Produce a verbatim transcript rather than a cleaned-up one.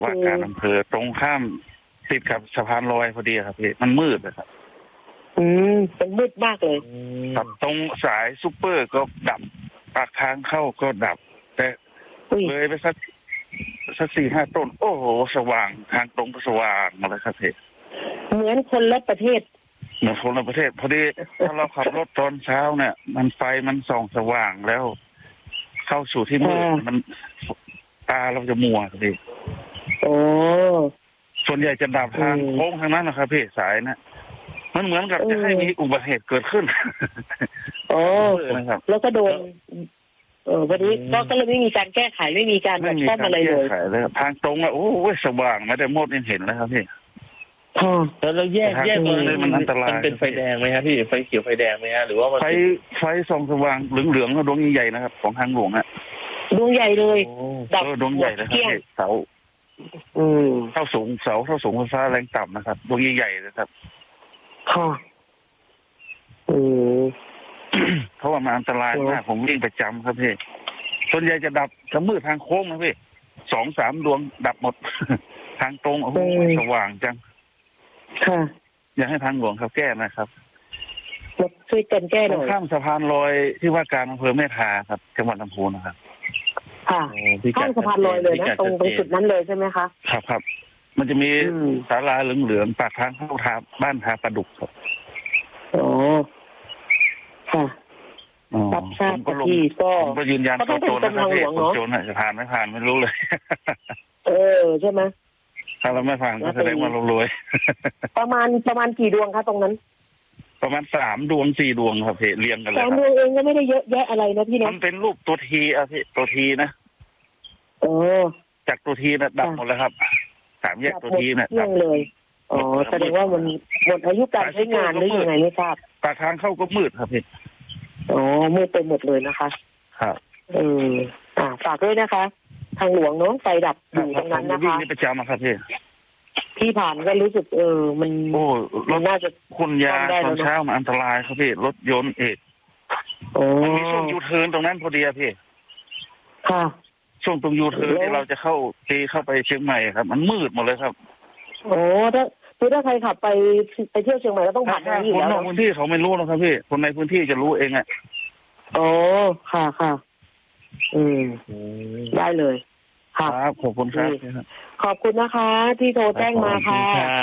ว่าการอำเภอตรงข้ามติดกับสะพานลอยพอดีครับพี่มันมืดนะครับอืมเป็นมืดมากเลยครับตรงสายซูเปอร์ก็ดับปากทางเข้าก็ดับแต่เลยไปสักสักสี่ห้าต้นโอ้โหสว่างทางตรงก็สว่างมาเลยครับพี่เหมือนคนละประเทศเหมือนคนละประเทศพอดีถ้าเราขับรถตอนเช้าเนี่ยมันไฟมันส่องสว่างแล้วเข้าสู่ที่มืดมันตาเราจะมัวครับพี่โอ้ส่วนใหญ่จะดับทางโค้งทางนั้นนะครับพี่สายนะมันเหมือนกับจะให้มีอุบัติเหตุเกิดขึ้นโอ้แล้วก็โดนเออวันนี้ก็ก็เลยไม่มีการแก้ไขไม่มีการแบบซ่อมอะไรเลยทางตรงอ่ะโอ้ยสว่างไม่ได้มดยังเห็นแล้วครับพี่แล้วเราแยกแยกตรงนี้มันอันตรายมันเป็นไฟแดงไหมครับพี่ไฟเขียวไฟแดงไหมฮะหรือว่าไฟไฟส่องสว่างเหลืองๆดวงใหญ่ๆนะครับของทางหลวงอ่ะดวงใหญ่เลยดับดวงใหญ่เลยครับเสาเท่าสูงเสาเท่าสูงไฟฟ้าแรงต่ำนะครับดวงใหญ่ๆนะครับค่ะอืมเพราะว่ามันอันตรายมากผมวิ่งประจำครับพี่ส่วนใหญ่จะดับจะมืดทางโค้งนะพี่สองสามดวงดับหมดทางตรงโอ้โหสว่างจังค่ะอยากให้ทางหลวงเขาแก้นะครับช่วยกันแก้หน่อยข้ามสะพานลอยที่ว่าการอำเภอแม่ทาครับจังหวัดลำพูนนะครับค่ะข้ามสะพานลอยเลยนะตรงตรงจุดนั้นเลยใช่ไหมคะครับครับมันจะมีศาลาเหลืองๆปากทางเข้าทาบ้านทาปลาดุกครับอ๋อค่ะรับทราบที่ก็ผมก็ยืนยันตัวโจรนะครับพี่ตัวโจรน่ะจะผ่านไม่ผ่านไม่รู้เลยเออใช่ไหมถ้าเราไม่ผ่านก็แสดงว่าเรารวยประมาณประมาณกี่ดวงคะตรงนั้นประมาณสามดวงสี่ดวงครับพี่เรียงกันเลยสามดวงเองก็ไม่ได้เยอะแยะอะไรนะพี่นะมันเป็นรูปตัวทีอ่ะพี่ตัวทีนะโอ้จากตัวทีนะดับหมดแล้วครับสามแยกตัวทีนะดับเลยอ๋อแสดงว่ามันหมดอายุการใช้งานหรือยังไงไม่ทราบปากทางเข้าก็มืดครับพี่อ๋อมืดไปหมดเลยนะคะครับเอออ่าฝากด้วยนะคะทางหลวงเนาะไฟดับอยู่ตรงนั้นนะคะวิ่งประจำครับพี่ที่ผ่านก็รู้สึกเออมันโอ้รถน่าจะคุณยาตอนเช้ามันอันตรายครับพี่รถยนต์เอกโอ้มีช่วงยูเทิร์นตรงนั้นพอดีพี่ค่ะช่วงตรงยูเทิร์นที่เราจะเข้าตีเข้าไปเชียงใหม่ครับมันมืดหมดเลยครับโอ้ถ้าคือถ้าใครขับไปไปเที่ยวเชียงใหม่ก็ต้องผ่านทางนี้แล้วคนนอกพื้นที่เขาไม่รู้หรอกครับพี่คนในพื้นที่จะรู้เองอ่ะโอ้ค่ะค่ะอืมได้เลยครับขอบคุณครับขอบคุณนะคะที่โทรแจ้งมาค่ะ